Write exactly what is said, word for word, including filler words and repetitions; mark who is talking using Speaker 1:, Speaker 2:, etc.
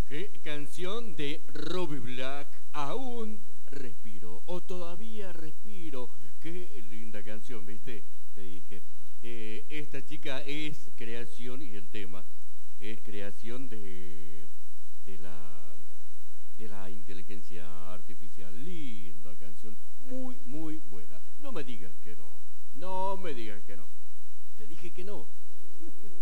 Speaker 1: Qué canción de Robbie Black, Aún respiro, o todavía respiro. Qué linda canción, ¿viste? Te dije, eh, esta chica es creación, y el tema es creación de, de la, de la inteligencia artificial. Linda canción, muy, muy buena. No me digas que no, no me digas que no. Te dije que no.